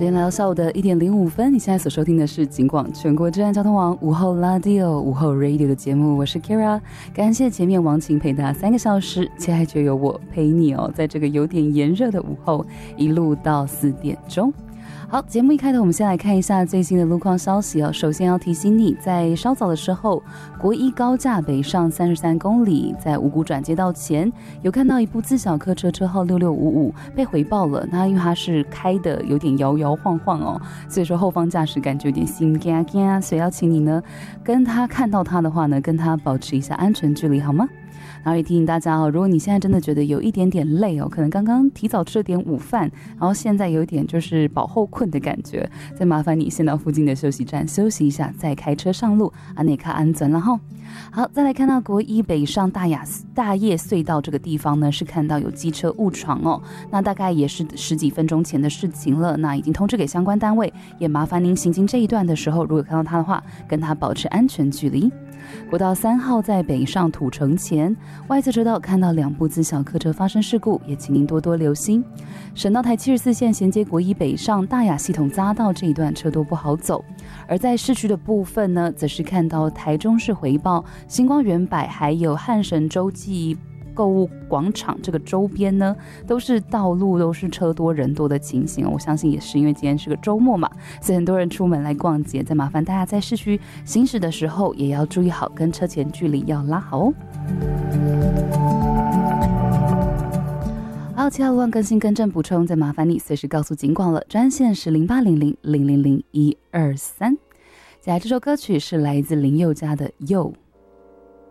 间来到下午的1点05分，你现在所收听的是警广全国治安交通网午后 Radio 午后 Radio 的节目，我是 Kira， 感谢前面王晴陪大家3个小时，接下来就由我陪你哦，在这个有点炎热的午后，一路到4点钟。好，节目一开头，我们先来看一下最新的路况消息哦。首先要提醒你，在稍早的时候，国一高架北上33公里，在五股转接道前，有看到一部自小客车车号6655被回报了。那因为它是开的有点摇摇晃晃哦，所以说后方驾驶感觉有点心惊惊，所以要请你呢，看到他的话呢，跟他保持一下安全距离，好吗？然后也提醒大家哦，如果你现在真的觉得有一点点累哦，可能刚刚提早吃了点午饭，然后现在有点就是饱后困的感觉，再麻烦你先到附近的休息站休息一下，再开车上路，内卡安全了哈。好，再来看到国一北上大叶隧道这个地方呢，是看到有机车误闯哦，那大概也是10几分钟前的事情了，那已经通知给相关单位，也麻烦您行经这一段的时候，如果看到他的话，跟他保持安全距离。国道3号在北上土城前，外侧车道看到2部自小客车发生事故，也请您多多留心。省道台74线衔接国一北上大雅系统匝道这一段车多不好走，而在市区的部分呢，则是看到台中市回报星光远百还有汉神洲际购物广场这个周边呢，都是道路都是车多人多的情形，我相信也是因为今天是个周末嘛，所以很多人出门来逛街，再麻烦大家在市区行驶的时候也要注意好跟车前距离要拉好哦。还有其他路况更新更正补充，再麻烦你随时告诉警广了，专线是0800 000 123。接下来这首歌曲是来自林宥嘉的《又》。